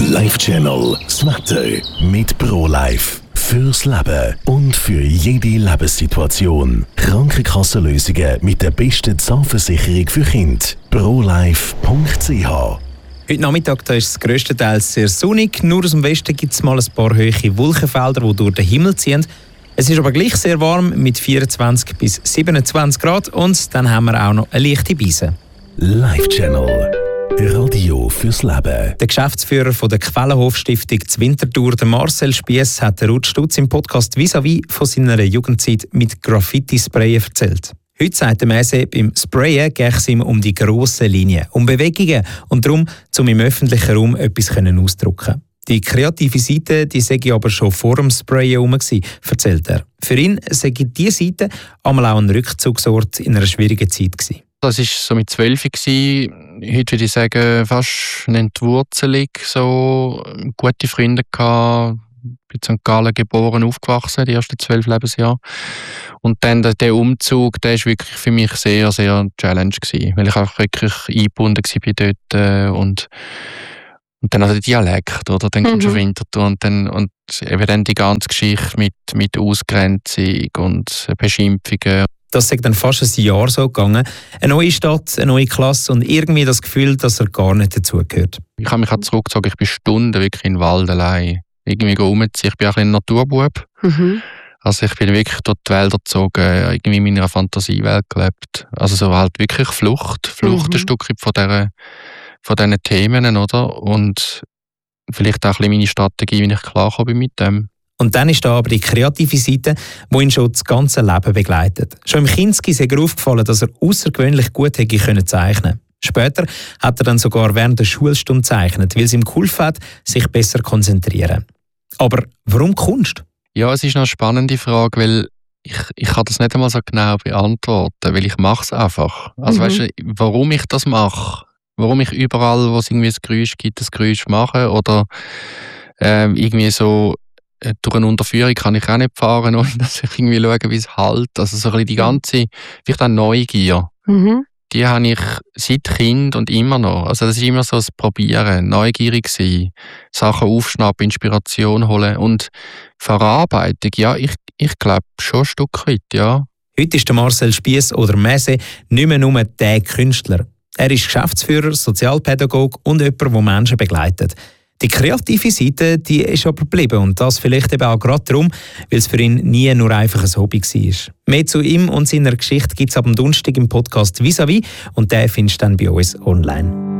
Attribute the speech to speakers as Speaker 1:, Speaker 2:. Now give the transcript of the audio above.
Speaker 1: Live-Channel das Wetter mit ProLife. Fürs Leben und für jede Lebenssituation. Krankenkassenlösungen mit der besten Zahnversicherung für Kinder. ProLife.ch.
Speaker 2: Heute Nachmittag da ist es grösstenteils sehr sonnig. Nur aus dem Westen gibt es mal ein paar hohe Wolkenfelder, die durch den Himmel ziehen. Es ist aber gleich sehr warm mit 24 bis 27 Grad und dann haben wir auch noch eine leichte Brise.
Speaker 1: Live-Channel. Radio fürs Leben.
Speaker 2: Der Geschäftsführer von der Quellenhof-Stiftung zu Winterthur, der Marcel Spiess, hat der Ruth Stutz im Podcast «Vis-à-vis» von seiner Jugendzeit mit Graffiti-Sprayen erzählt. Heute sagt der Mese, beim Sprayen gehe es ihm um die grossen Linien, um Bewegungen und darum, um im öffentlichen Raum etwas auszudrücken. Die kreative Seite, die sei aber schon vor dem Sprayen herum, erzählt er. Für ihn sei diese Seite einmal auch ein Rückzugsort in einer schwierigen Zeit gewesen.
Speaker 3: Das war so mit 12 gewesen. Heute würde ich sagen, fast eine Entwurzelung. So gute Freunde gehabt. Ich bin in St. Gallen geboren, aufgewachsen, die ersten 12 Lebensjahre. Und dann der Umzug, der war wirklich für mich sehr, sehr eine Challenge gewesen, weil ich auch wirklich eingebunden war dort. Und dann auch der Dialekt, oder? Dann kommst du auf Winterthur und eben dann die ganze Geschichte mit Ausgrenzung und Beschimpfungen.
Speaker 2: Das ist dann fast ein Jahr so gegangen. Eine neue Stadt, eine neue Klasse und irgendwie das Gefühl, dass er gar nicht dazugehört.
Speaker 3: Ich habe mich auch zurückgezogen, ich bin Stunden wirklich in den Wald allein. Irgendwie rumziehen. Ich bin auch ein Naturbub. Also ich bin wirklich durch die Wälder gezogen, irgendwie in meiner Fantasiewelt gelebt. Also so halt wirklich Flucht ein Stückchen von diesen Themen, oder? Und vielleicht auch ein bisschen meine Strategie, wie ich klarkomme bin mit dem.
Speaker 2: Und dann ist da aber die kreative Seite, die ihn schon das ganze Leben begleitet. Schon im Kinski ist ihm aufgefallen, dass er außergewöhnlich gut hätte zeichnen können. Später hat er dann sogar während der Schulstunde gezeichnet, weil es ihm geholfen hat, sich besser zu konzentrieren. Aber warum Kunst?
Speaker 3: Ja, es ist eine spannende Frage, weil ich kann das nicht einmal so genau beantworten, weil ich mache es einfach. Also weißt du, warum ich das mache? Warum ich überall, wo es irgendwie ein Geräusch gibt, das Geräusch mache? Oder irgendwie so durch eine Unterführung kann ich auch nicht fahren, ohne dass ich irgendwie schaue, wie es halt. Also so ein bisschen die ganze, vielleicht auch Neugier, die habe ich seit Kind und immer noch. Also das ist immer so das Probieren, neugierig sein, Sachen aufschnappen, Inspiration holen und Verarbeitung. Ja, ich glaube schon ein Stück weit, ja.
Speaker 2: Heute ist der Marcel Spiess oder Mese nicht mehr nur der Künstler. Er ist Geschäftsführer, Sozialpädagoge und jemand, der Menschen begleitet. Die kreative Seite, die ist aber geblieben und das vielleicht eben auch gerade darum, weil es für ihn nie nur einfach ein Hobby war. Mehr zu ihm und seiner Geschichte gibt es ab dem Donnerstag im Podcast «Vis-à-vis» und den findest du dann bei uns online.